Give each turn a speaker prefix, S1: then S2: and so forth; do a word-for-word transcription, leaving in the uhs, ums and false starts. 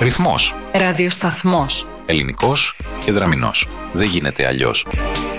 S1: Ρυθμός.
S2: Ραδιοσταθμός.
S1: Ελληνικός και δραμηνός. Δεν γίνεται αλλιώς.